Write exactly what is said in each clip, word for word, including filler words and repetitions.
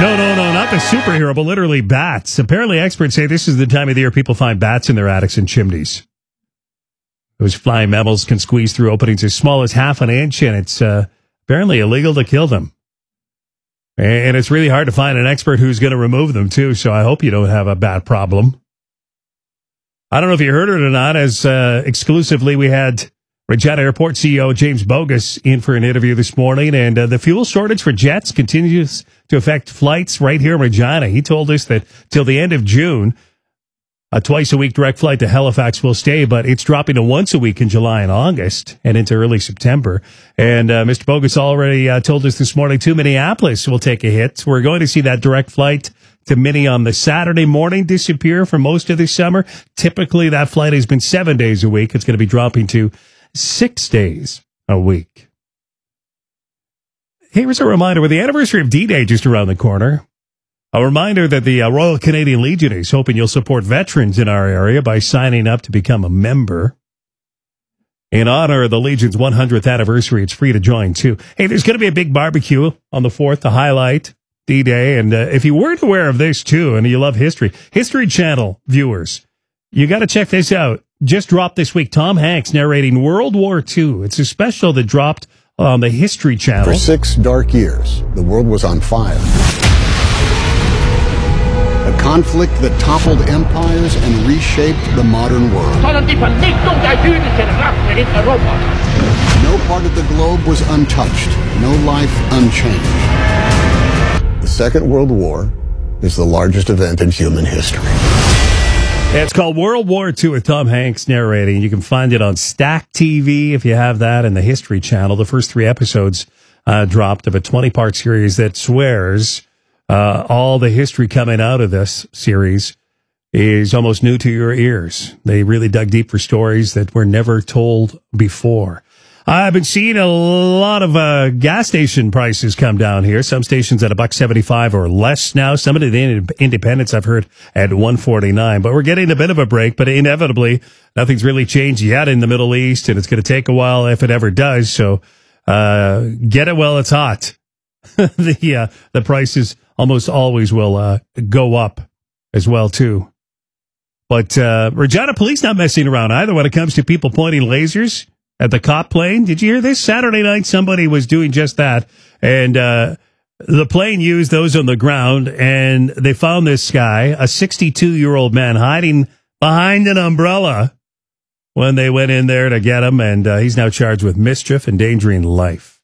No, no, no, not the superhero, but literally bats. Apparently, experts say this is the time of the year people find bats in their attics and chimneys. Those flying mammals can squeeze through openings as small as half an inch, and it's uh, apparently illegal to kill them. And it's really hard to find an expert who's going to remove them, too, so I hope you don't have a bat problem. I don't know if you heard it or not, as uh, exclusively we had Regina Airport C E O James Bogus in for an interview this morning, and uh, the fuel shortage for jets continues to affect flights right here in Regina. He told us that till the end of June, a twice-a-week direct flight to Halifax will stay, but it's dropping to once a week in July and August and into early September. And uh, Mister Bogus already uh, told us this morning, too, Minneapolis will take a hit. We're going to see that direct flight to Minnie on the Saturday morning disappear for most of this summer. Typically, that flight has been seven days a week. It's going to be dropping to six days a week. Here's a reminder, with the anniversary of D-Day just around the corner, a reminder that the uh, Royal Canadian Legion is hoping you'll support veterans in our area by signing up to become a member. In honor of the Legion's one hundredth anniversary, it's free to join, too. Hey, there's going to be a big barbecue on the fourth to highlight D-Day. And uh, if you weren't aware of this, too, and you love history, History Channel viewers, you got to check this out. Just dropped this week, Tom Hanks narrating World War Two. It's a special that dropped on the History Channel. For six dark years, the world was on fire. A conflict that toppled empires and reshaped the modern world. No part of the globe was untouched, no life unchanged. The Second World War is the largest event in human history. It's called World War Two with Tom Hanks narrating. You can find it on Stack T V if you have that, and the History Channel. The first three episodes uh, dropped of a twenty-part series that swears uh, all the history coming out of this series is almost new to your ears. They really dug deep for stories that were never told before. I've been seeing a lot of uh, gas station prices come down here. Some stations at a buck seventy-five or less now. Some of the independents I've heard at one forty-nine. But we're getting a bit of a break. But inevitably, nothing's really changed yet in the Middle East, and it's going to take a while if it ever does. So uh, get it while it's hot. the uh, the prices almost always will uh, go up as well too. But uh, Regina Police not messing around either when it comes to people pointing lasers at the cop plane. Did you hear this? Saturday night, somebody was doing just that. And uh, the plane used those on the ground, and they found this guy, a sixty-two-year-old man, hiding behind an umbrella when they went in there to get him. And uh, he's now charged with mischief, endangering life.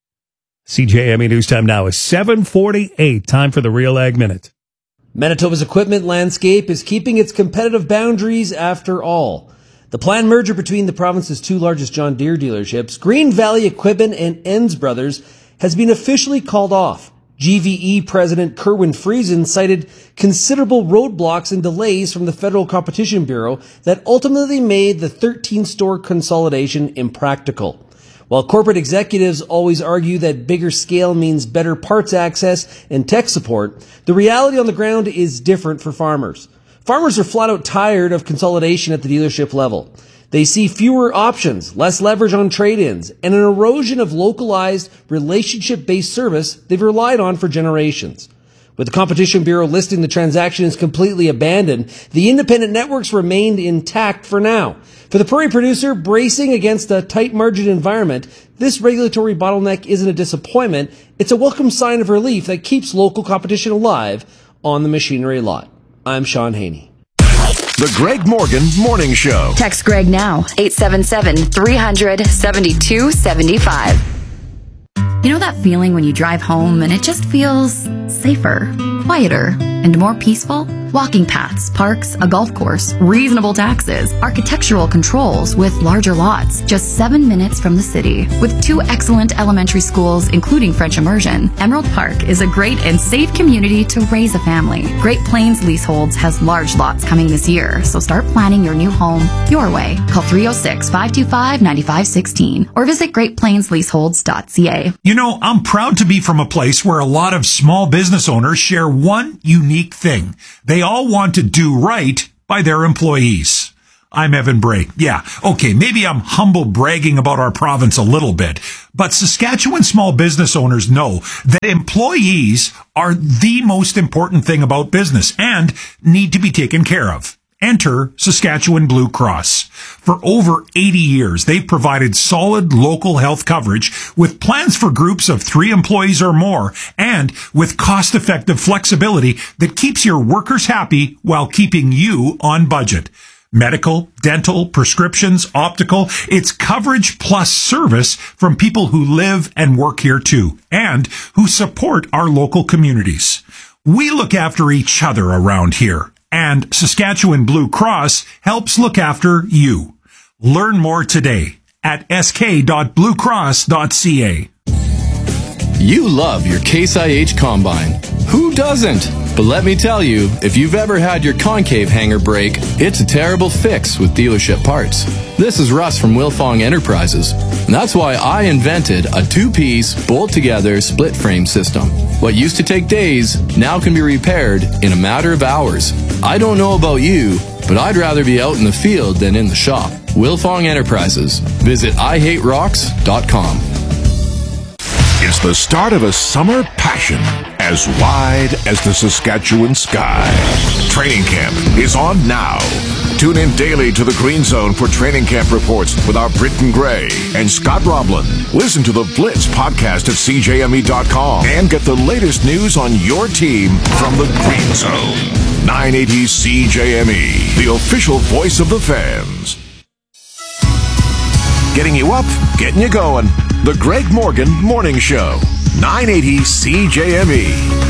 C J M E News Time now is seven forty-eight. Time for the Real Ag Minute. Manitoba's equipment landscape is keeping its competitive boundaries after all. The planned merger between the province's two largest John Deere dealerships, Green Valley Equipment and Enns Brothers, has been officially called off. G V E President Kerwin Friesen cited considerable roadblocks and delays from the Federal Competition Bureau that ultimately made the thirteen-store consolidation impractical. While corporate executives always argue that bigger scale means better parts access and tech support, the reality on the ground is different for farmers. Farmers are flat out tired of consolidation at the dealership level. They see fewer options, less leverage on trade-ins, and an erosion of localized, relationship-based service they've relied on for generations. With the Competition Bureau listing the transaction as completely abandoned, the independent networks remained intact for now. For the Prairie producer bracing against a tight margin environment, this regulatory bottleneck isn't a disappointment, it's a welcome sign of relief that keeps local competition alive on the machinery lot. I'm Sean Haney. The Greg Morgan Morning Show. Text Greg now, eight seven seven, three hundred, seventy-two seventy-five. You know that feeling when you drive home and it just feels safer, quieter, and more peaceful? Walking paths, parks, a golf course, reasonable taxes, architectural controls with larger lots, just seven minutes from the city. With two excellent elementary schools, including French immersion, Emerald Park is a great and safe community to raise a family. Great Plains Leaseholds has large lots coming this year, so start planning your new home your way. Call three oh six, five two five, nine five one six or visit great plains leaseholds dot c a. You know, I'm proud to be from a place where a lot of small business owners share one unique thing. They all want to do right by their employees. I'm Evan Bray. Yeah, okay, maybe I'm humble bragging about our province a little bit, but Saskatchewan small business owners know that employees are the most important thing about business and need to be taken care of. Enter Saskatchewan Blue Cross. For over eighty years, they've provided solid local health coverage with plans for groups of three employees or more and with cost-effective flexibility that keeps your workers happy while keeping you on budget. Medical, dental, prescriptions, optical, it's coverage plus service from people who live and work here too, and who support our local communities. We look after each other around here, and Saskatchewan Blue Cross helps look after you. Learn more today at s k dot blue cross dot c a. You love your Case I H Combine. Who doesn't? But let me tell you, if you've ever had your concave hanger break, it's a terrible fix with dealership parts. This is Russ from Wilfong Enterprises. And that's why I invented a two-piece, bolt-together, split-frame system. What used to take days now can be repaired in a matter of hours. I don't know about you, but I'd rather be out in the field than in the shop. Wilfong Enterprises. Visit i hate rocks dot com. It's the start of a summer passion as wide as the Saskatchewan sky. Training camp is on now. Tune in daily to the Green Zone for training camp reports with our Britton Gray and Scott Roblin. Listen to the Blitz podcast at c j m e dot com and get the latest news on your team from the Green Zone. nine eighty C J M E, the official voice of the fans. Getting you up, getting you going. The Greg Morgan Morning Show. nine eighty C J M E.